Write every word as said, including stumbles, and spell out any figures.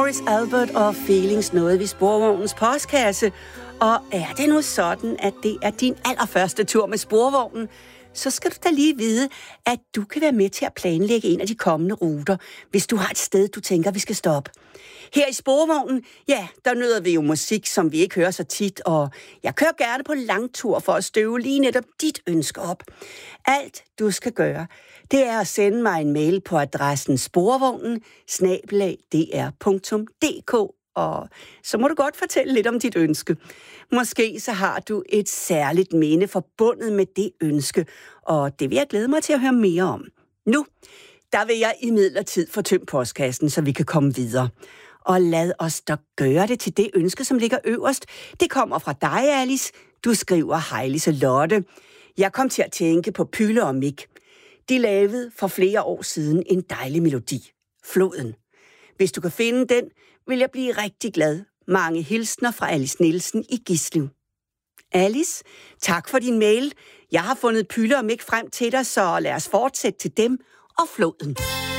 Morris Albert og Feelings nåede vi Sporvognens postkasse. Og er det nu sådan, at det er din allerførste tur med Sporvognen, så skal du da lige vide, at du kan være med til at planlægge en af de kommende ruter, hvis du har et sted, du tænker, vi skal stoppe. Her i Sporvognen, ja, der nyder vi jo musik, som vi ikke hører så tit, og jeg kører gerne på langtur for at støve lige netop dit ønske op. Alt du skal gøre, det er at sende mig en mail på adressen sporvognen snabel-a d r punktum d k, og så må du godt fortælle lidt om dit ønske. Måske så har du et særligt minde forbundet med det ønske, og det vil jeg glæde mig til at høre mere om. Nu, der vil jeg imidlertid få tømt postkassen, så vi kan komme videre. Og lad os da gøre det til det ønske, som ligger øverst. Det kommer fra dig, Alice. Du skriver, hej Lise Lotte. Jeg kom til at tænke på Pylle og Mik. De lavede for flere år siden en dejlig melodi. Floden. Hvis du kan finde den, vil jeg blive rigtig glad. Mange hilsner fra Alice Nielsen i Gislev. Alice, tak for din mail. Jeg har fundet Pylle og Mik frem til dig, så lad os fortsætte til dem og floden.